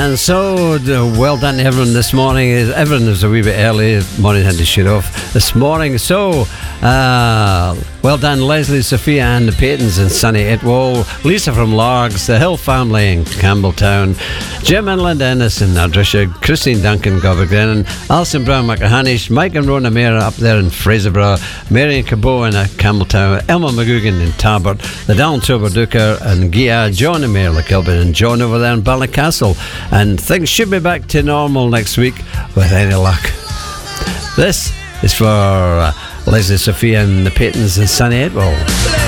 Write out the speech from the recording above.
And so, well done to everyone this morning. Everyone is a wee bit early. Morning had to shoot off this morning. So, well done, Leslie, Sophia and the Paytons in sunny Itwall, Lisa from Largs, the Hill family in Campbelltown, Jim and Linda Ennis in Ardrisha, Christine Duncan, Govagrenan, Alison Brown, Macahanish, Mike and Rona Mera up there in Fraserburgh, Marion Cabot in Campbelltown, Elma McGugan in Tarbert, the Down Tuberduker and Gia, John and Mayor Kilburn and John over there in Ballycastle. And things should be back to normal next week with any luck. This is for Leslie, Sophia and the Paytons in sunny April.